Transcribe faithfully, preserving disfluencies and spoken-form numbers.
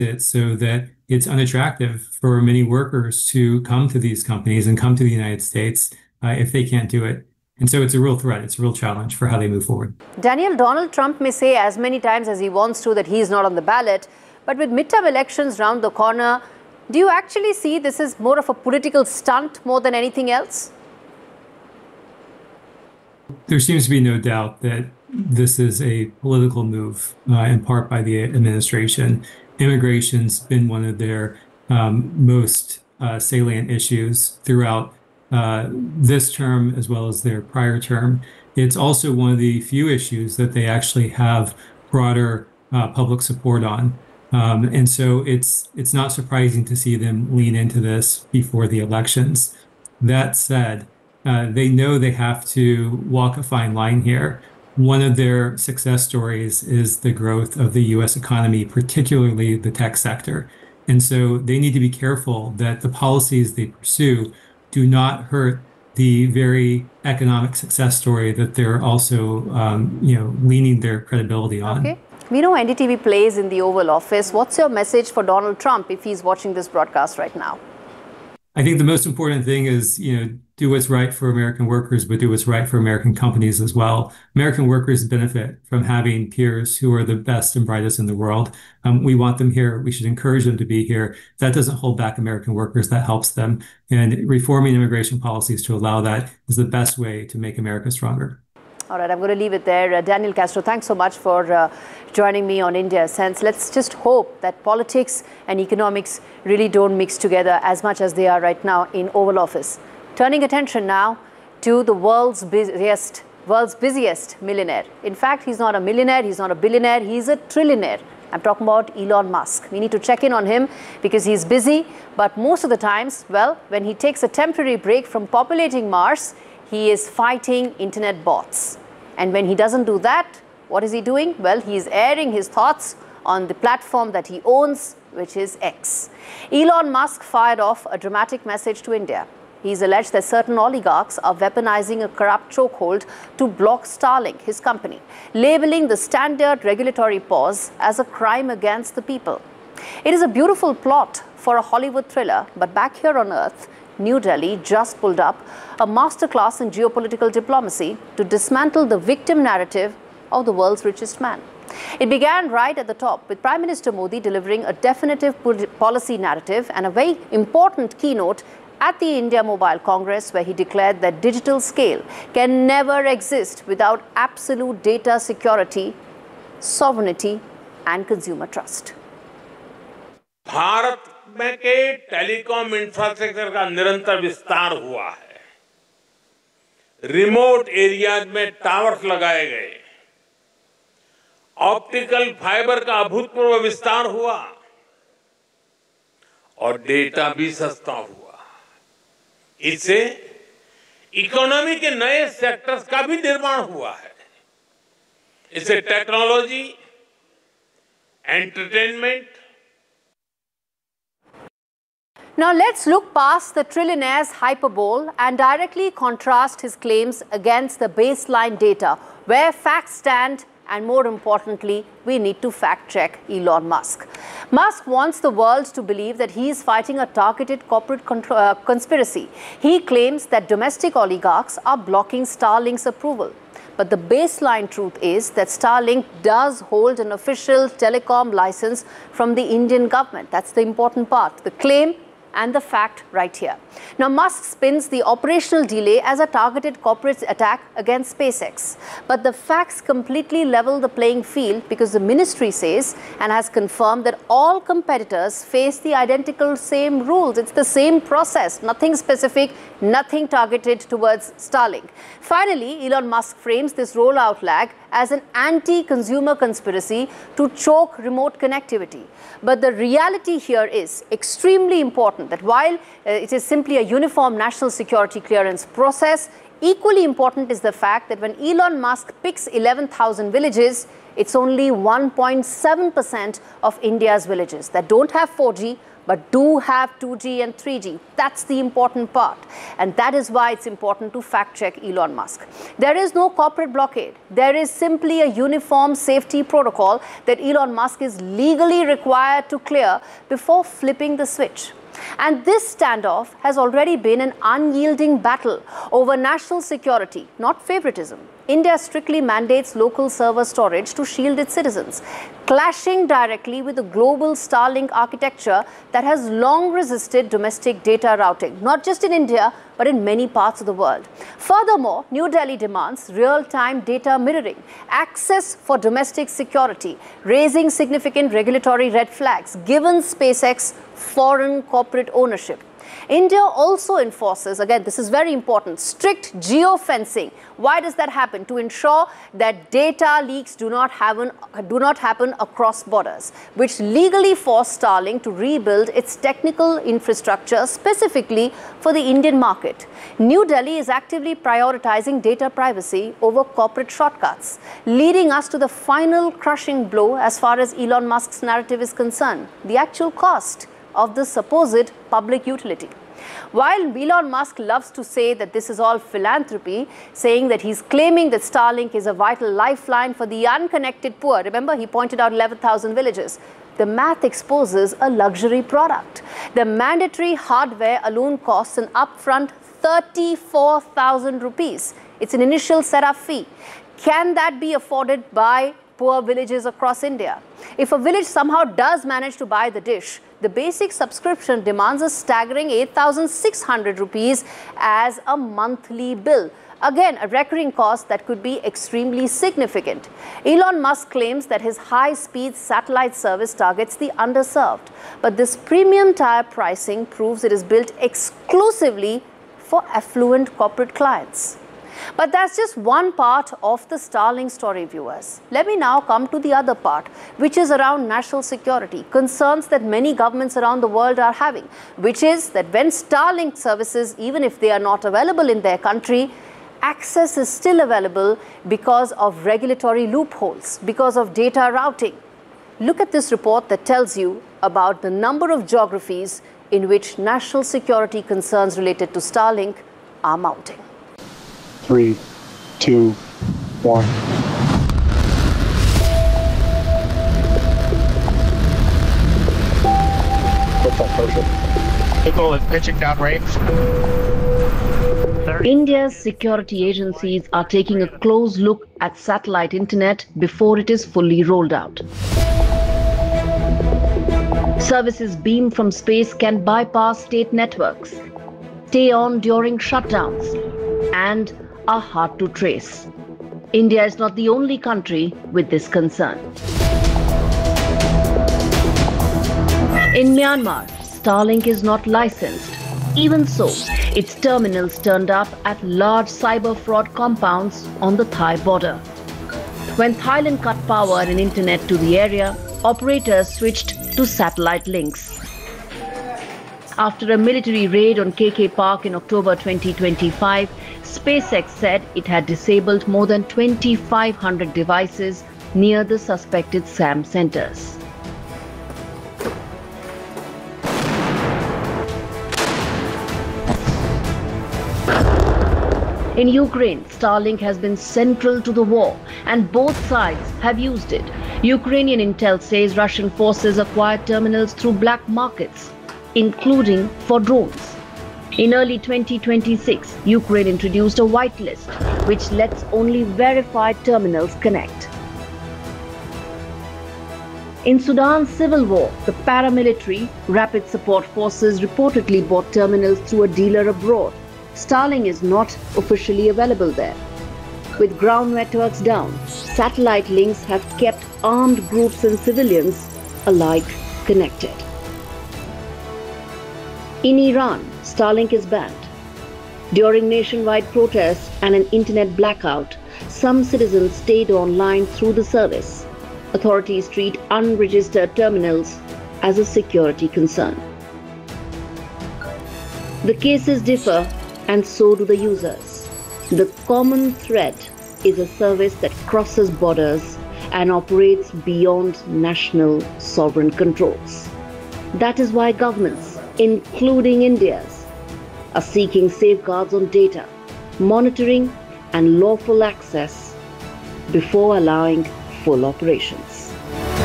it so that it's unattractive for many workers to come to these companies and come to the United States uh, if they can't do it. And so it's a real threat. It's a real challenge for how they move forward. Daniel, Donald Trump may say as many times as he wants to that he's not on the ballot, but with midterm elections round the corner, do you actually see this is more of a political stunt more than anything else? There seems to be no doubt that this is a political move, uh, in part by the administration. Immigration's been one of their um, most uh, salient issues throughout uh, this term as well as their prior term. It's also one of the few issues that they actually have broader uh, public support on. Um, and so it's it's not surprising to see them lean into this before the elections. That said, uh, they know they have to walk a fine line here. One of their success stories is the growth of the U S economy, particularly the tech sector. And so they need to be careful that the policies they pursue do not hurt the very economic success story that they're also, um, you know, leaning their credibility on. Okay. We know N D T V plays in the Oval Office. What's your message for Donald Trump if he's watching this broadcast right now? I think the most important thing is, you know, do what's right for American workers, but do what's right for American companies as well. American workers benefit from having peers who are the best and brightest in the world. Um, we want them here. We should encourage them to be here. That doesn't hold back American workers. That helps them. And reforming immigration policies to allow that is the best way to make America stronger. All right, I'm going to leave it there. Uh, Daniel Castro, thanks so much for uh, joining me on India Sense. Let's just hope that politics and economics really don't mix together as much as they are right now in Oval Office. Turning attention now to the world's busiest, world's busiest millionaire. In fact, he's not a millionaire, he's not a billionaire, he's a trillionaire. I'm talking about Elon Musk. We need to check in on him because he's busy, but most of the times, well, when he takes a temporary break from populating Mars, he is fighting internet bots. And when he doesn't do that, what is he doing? Well, he is airing his thoughts on the platform that he owns, which is X. Elon Musk fired off a dramatic message to India. He's alleged that certain oligarchs are weaponizing a corrupt chokehold to block Starlink, his company, labeling the standard regulatory pause as a crime against the people. It is a beautiful plot for a Hollywood thriller, but back here on Earth, New Delhi just pulled up a masterclass in geopolitical diplomacy to dismantle the victim narrative of the world's richest man. It began right at the top with Prime Minister Modi delivering a definitive policy narrative and a very important keynote at the India Mobile Congress, where he declared that digital scale can never exist without absolute data security, sovereignty, and consumer trust. Bharat में के telecom infrastructure का निरंतर विस्तार हुआ है। Remote areas में towers लगाए गए, ऑप्टिकल फाइबर का अभूतपूर्व विस्तार हुआ और डेटा भी सस्ता हुआ। इससे इकोनॉमी के नए सेक्टर्स का भी निर्माण हुआ है। इससे technology, entertainment. Now let's look past the trillionaire's hyperbole and directly contrast his claims against the baseline data, where facts stand, and more importantly, we need to fact-check Elon Musk. Musk wants the world to believe that he is fighting a targeted corporate uh, conspiracy. He claims that domestic oligarchs are blocking Starlink's approval. But the baseline truth is that Starlink does hold an official telecom license from the Indian government. That's the important part. The claim and the fact right here. Now, Musk spins the operational delay as a targeted corporate attack against SpaceX. But the facts completely level the playing field because the ministry says and has confirmed that all competitors face the identical same rules. It's the same process, nothing specific, nothing targeted towards Starlink. Finally, Elon Musk frames this rollout lag as an anti-consumer conspiracy to choke remote connectivity. But the reality here is extremely important that while uh, it is simply a uniform national security clearance process, Equally important is the fact that when Elon Musk picks eleven thousand villages, it's only one point seven percent of India's villages that don't have four G, but do have two G and three G. That's the important part. And that is why it's important to fact check Elon Musk. There is no corporate blockade. There is simply a uniform safety protocol that Elon Musk is legally required to clear before flipping the switch. And this standoff has already been an unyielding battle over national security, not favoritism. India strictly mandates local server storage to shield its citizens, clashing directly with the global Starlink architecture that has long resisted domestic data routing, not just in India, but in many parts of the world. Furthermore, New Delhi demands real-time data mirroring, access for domestic security, raising significant regulatory red flags given SpaceX foreign corporate ownership. India also enforces, again, this is very important, strict geofencing. Why does that happen? To ensure that data leaks do not happen, do not happen across borders, which legally force Starlink to rebuild its technical infrastructure specifically for the Indian market. New Delhi is actively prioritizing data privacy over corporate shortcuts, leading us to the final crushing blow as far as Elon Musk's narrative is concerned, the actual cost of the supposed public utility. While Elon Musk loves to say that this is all philanthropy, saying that he's claiming that Starlink is a vital lifeline for the unconnected poor, remember he pointed out eleven thousand villages, the math exposes a luxury product. The mandatory hardware alone costs an upfront thirty-four thousand rupees. It's an initial setup fee. Can that be afforded by poor villages across India? If a village somehow does manage to buy the dish, the basic subscription demands a staggering eight thousand six hundred rupees as a monthly bill. Again, a recurring cost that could be extremely significant. Elon Musk claims that his high-speed satellite service targets the underserved. But this premium tier pricing proves it is built exclusively for affluent corporate clients. But that's just one part of the Starlink story, viewers. Let me now come to the other part, which is around national security, concerns that many governments around the world are having, which is that when Starlink services, even if they are not available in their country, access is still available because of regulatory loopholes, because of data routing. Look at this report that tells you about the number of geographies in which national security concerns related to Starlink are mounting. Three, two, one. What's that motion? Eagle is pitching downrange. India's security agencies are taking a close look at satellite internet before it is fully rolled out. Services beamed from space can bypass state networks, stay on during shutdowns, and are hard to trace. India is not the only country with this concern. In Myanmar, Starlink is not licensed. Even so, its terminals turned up at large cyber fraud compounds on the Thai border. When Thailand cut power and internet to the area, operators switched to satellite links. After a military raid on K K Park in October twenty twenty-five, SpaceX said it had disabled more than twenty-five hundred devices near the suspected SAM centers. In Ukraine, Starlink has been central to the war, and both sides have used it. Ukrainian intel says Russian forces acquired terminals through black markets, including for drones. In early twenty twenty-six, Ukraine introduced a whitelist, which lets only verified terminals connect. In Sudan's civil war, the paramilitary Rapid Support Forces reportedly bought terminals through a dealer abroad. Starlink is not officially available there. With ground networks down, satellite links have kept armed groups and civilians alike connected. In Iran, Starlink is banned. During nationwide protests and an internet blackout, some citizens stayed online through the service. Authorities treat unregistered terminals as a security concern. The cases differ, and so do the users. The common thread is a service that crosses borders and operates beyond national sovereign controls. That is why governments, including India's, are seeking safeguards on data, monitoring, and lawful access before allowing full operations.